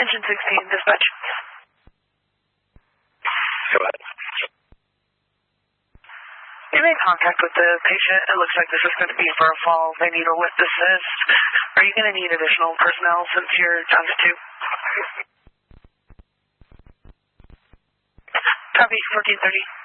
Engine 16, dispatch. Go ahead. You made contact with the patient. It looks like this is going to be for a fall. They need a lift assist. Are you going to need additional personnel since you're down to 2? Copy, 1430.